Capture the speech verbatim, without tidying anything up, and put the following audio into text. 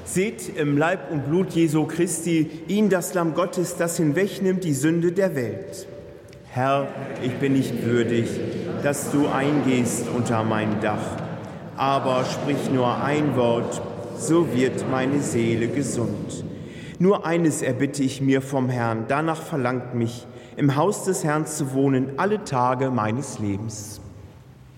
Seht im Leib und Blut Jesu Christi, ihn, das Lamm Gottes, das hinwegnimmt die Sünde der Welt. Herr, ich bin nicht würdig, dass du eingehst unter mein Dach, aber sprich nur ein Wort, so wird meine Seele gesund. Nur eines erbitte ich mir vom Herrn, danach verlangt mich, im Haus des Herrn zu wohnen alle Tage meines Lebens.